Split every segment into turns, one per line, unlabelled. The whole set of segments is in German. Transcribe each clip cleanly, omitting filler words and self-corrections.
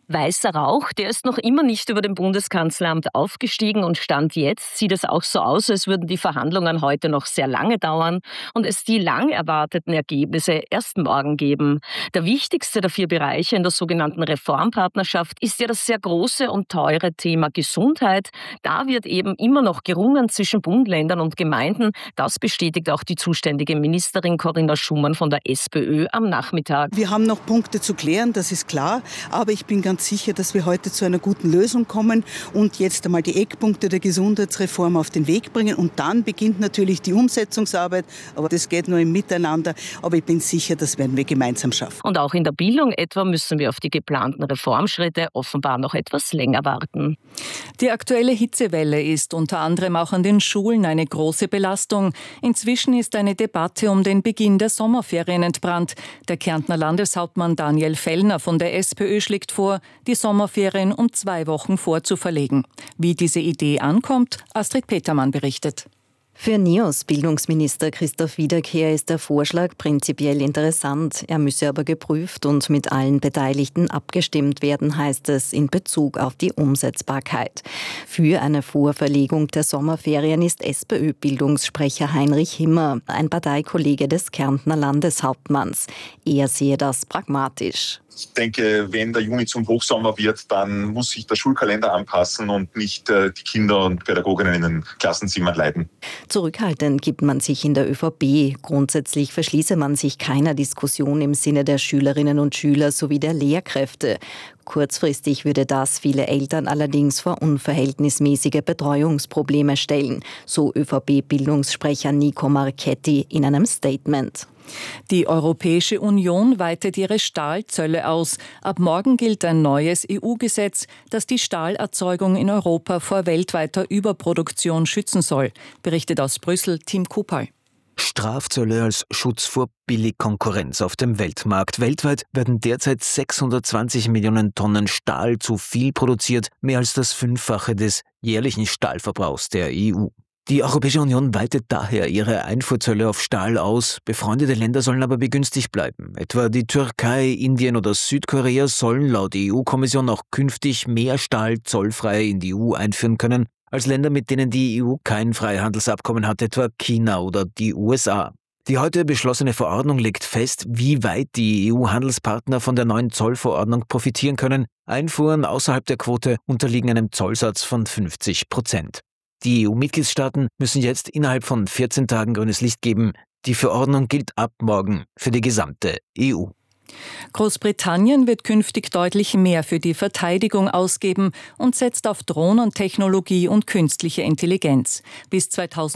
Weißer Rauch, der ist noch immer nicht über dem Bundeskanzleramt aufgestiegen und Stand jetzt sieht es auch so aus, als würden die Verhandlungen heute noch sehr lange dauern und es die lang erwarteten Ergebnisse erst morgen geben. Der wichtigste der 4 Bereiche in der sogenannten Reformpartnerschaft ist ja das sehr große und teure Thema Gesundheit. Da wird eben immer noch gerungen zwischen Bund, Ländern und Gemeinden. Das bestätigt auch die zuständige Ministerin Corinna Schumann von der SPÖ am Nachmittag.
Wir haben noch Punkte zu klären, das ist klar, aber ich bin ganz sicher, dass wir heute zu einer guten Lösung kommen und jetzt einmal die Eckpunkte der Gesundheitsreform auf den Weg bringen. Und dann beginnt natürlich die Umsetzungsarbeit, aber das geht nur im Miteinander. Aber ich bin sicher, das werden wir gemeinsam schaffen.
Und auch in der Bildung etwa müssen wir auf die geplanten Reformschritte offenbar noch etwas länger warten.
Die aktuelle Hitzewelle ist unter anderem auch an den Schulen eine große Belastung. Inzwischen ist eine Debatte um den Beginn der Sommerferien entbrannt. Der Kärntner Landeshauptmann Daniel Fellner von der SPÖ schlägt vor, die Sommerferien um 2 Wochen vorzuverlegen. Wie diese Idee ankommt, Astrid Petermann berichtet.
Für NEOS-Bildungsminister Christoph Wiederkehr ist der Vorschlag prinzipiell interessant. Er müsse aber geprüft und mit allen Beteiligten abgestimmt werden, heißt es in Bezug auf die Umsetzbarkeit. Für eine Vorverlegung der Sommerferien ist SPÖ-Bildungssprecher Heinrich Himmer, ein Parteikollege des Kärntner Landeshauptmanns. Er sehe das pragmatisch.
Ich denke, wenn der Juni zum Hochsommer wird, dann muss sich der Schulkalender anpassen und nicht die Kinder und Pädagoginnen in den Klassenzimmern leiden.
Zurückhaltend gibt man sich in der ÖVP. Grundsätzlich verschließe man sich keiner Diskussion im Sinne der Schülerinnen und Schüler sowie der Lehrkräfte. Kurzfristig würde das viele Eltern allerdings vor unverhältnismäßige Betreuungsprobleme stellen, so ÖVP-Bildungssprecher Nico Marchetti in einem Statement.
Die Europäische Union weitet ihre Stahlzölle aus. Ab morgen gilt ein neues EU-Gesetz, das die Stahlerzeugung in Europa vor weltweiter Überproduktion schützen soll, berichtet aus Brüssel Tim Kupal.
Strafzölle als Schutz vor Billigkonkurrenz auf dem Weltmarkt. Weltweit werden derzeit 620 Millionen Tonnen Stahl zu viel produziert, mehr als das 5-fache des jährlichen Stahlverbrauchs der EU. Die Europäische Union weitet daher ihre Einfuhrzölle auf Stahl aus. Befreundete Länder sollen aber begünstigt bleiben. Etwa die Türkei, Indien oder Südkorea sollen laut EU-Kommission auch künftig mehr Stahl zollfrei in die EU einführen können, als Länder, mit denen die EU kein Freihandelsabkommen hat, etwa China oder die USA. Die heute beschlossene Verordnung legt fest, wie weit die EU-Handelspartner von der neuen Zollverordnung profitieren können. Einfuhren außerhalb der Quote unterliegen einem Zollsatz von 50%. Die EU-Mitgliedstaaten müssen jetzt innerhalb von 14 Tagen grünes Licht geben. Die Verordnung gilt ab morgen für die gesamte EU.
Großbritannien wird künftig deutlich mehr für die Verteidigung ausgeben und setzt auf Drohnentechnologie und künstliche Intelligenz. Bis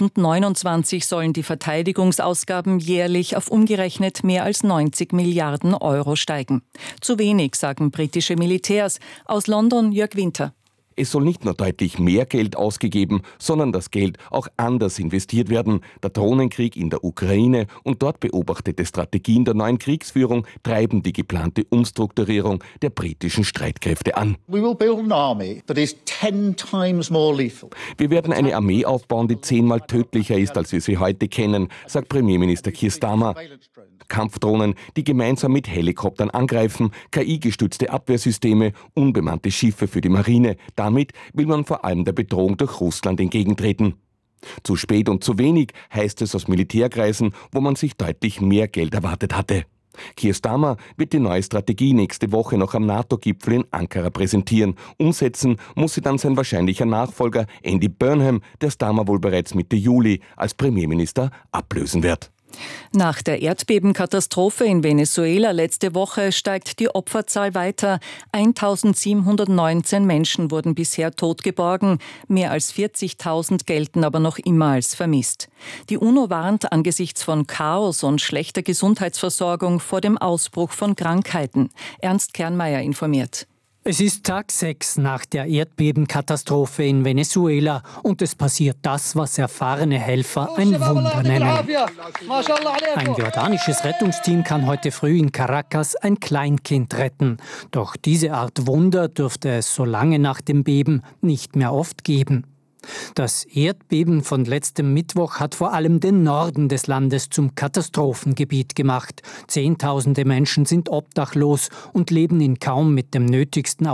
2029 sollen die Verteidigungsausgaben jährlich auf umgerechnet mehr als 90 Milliarden Euro steigen. Zu wenig, sagen britische Militärs. Aus London Jörg Winter.
Es soll nicht nur deutlich mehr Geld ausgegeben, sondern das Geld auch anders investiert werden. Der Drohnenkrieg in der Ukraine und dort beobachtete Strategien der neuen Kriegsführung treiben die geplante Umstrukturierung der britischen Streitkräfte an.
Wir
werden eine Armee aufbauen, die 10-mal tödlicher ist, als wir sie heute kennen, sagt Premierminister Keir Starmer. Kampfdrohnen, die gemeinsam mit Helikoptern angreifen, KI-gestützte Abwehrsysteme, unbemannte Schiffe für die Marine. Damit will man vor allem der Bedrohung durch Russland entgegentreten. Zu spät und zu wenig, heißt es aus Militärkreisen, wo man sich deutlich mehr Geld erwartet hatte. Keir Starmer wird die neue Strategie nächste Woche noch am NATO-Gipfel in Ankara präsentieren. Umsetzen muss sie dann sein wahrscheinlicher Nachfolger Andy Burnham, der Starmer wohl bereits Mitte Juli als Premierminister ablösen wird.
Nach der Erdbebenkatastrophe in Venezuela letzte Woche steigt die Opferzahl weiter. 1719 Menschen wurden bisher tot geborgen. Mehr als 40.000 gelten aber noch immer als vermisst. Die UNO warnt angesichts von Chaos und schlechter Gesundheitsversorgung vor dem Ausbruch von Krankheiten. Ernst Kernmeier informiert.
Es ist Tag 6 nach der Erdbebenkatastrophe in Venezuela und es passiert das, was erfahrene Helfer ein Wunder nennen. Ein jordanisches Rettungsteam kann heute früh in Caracas ein Kleinkind retten. Doch diese Art Wunder dürfte es so lange nach dem Beben nicht mehr oft geben. Das Erdbeben von letztem Mittwoch hat vor allem den Norden des Landes zum Katastrophengebiet gemacht. Zehntausende Menschen sind obdachlos und leben in kaum mit dem Nötigsten